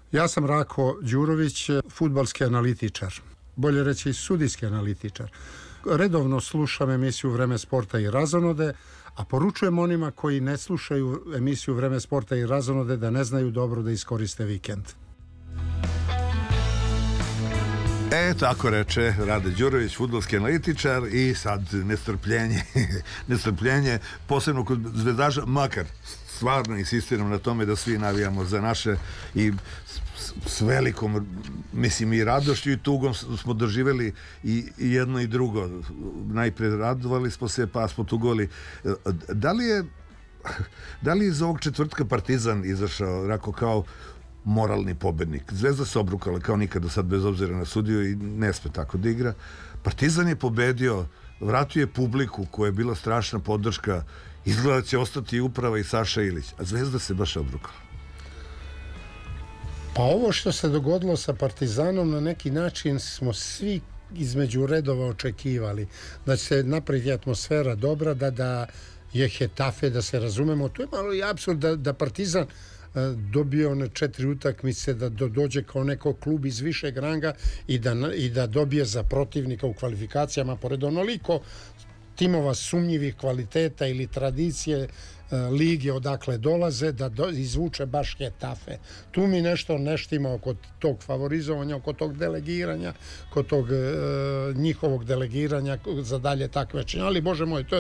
Ja sam Rako Đurović, fudbalski analitičar, bolje reći sudijski analitičar. Redovno slušam emisiju Vreme sporta i razonode, a poručujem onima koji ne slušaju emisiju Vreme sporta i razonode da ne znaju dobro da iskoriste vikend. Tako reče Rade Đurović, fudbalski analitičar, i sad nestrpljenje, posebno kod zvezdaša, makar stvarno insistiram na tome da svi navijamo za naše i s velikom, mislim, i radošću i tugom smo doživjeli i jedno i drugo. Najpre radovali smo se, pa smo tugovali. Da li je iz ovog četvrtka Partizan izašao, Rako, kao moralni pobednik? Zvezda se obrukala kao nikad do sad, bez obzira na sudiju, i ne sme tako da igra. Partizan je pobedio, vratio je publiku koja je bila strašna podrška, izgleda će ostati uprava i Saša Ilić, a Zvezda se baš obrukala. Pa ovo što se dogodilo sa Partizanom, na neki način smo svi između redova očekivali da će se napraviti atmosfera dobra, da je Hetafe, da se razumemo. To je malo i apsurd da Partizan dobio one 4 utakmice, da dođe kao neko klub iz višeg ranga i da dobije za protivnika u kvalifikacijama, pored onoliko timova sumnjivih kvaliteta ili tradicije lige odakle dolaze, da izvuče baš Hetafe. Tu mi nešto ne štima oko tog favorizovanja, oko tog delegiranja, oko tog njihovog delegiranja za dalje takmičenje. Ali, Bože moj, to je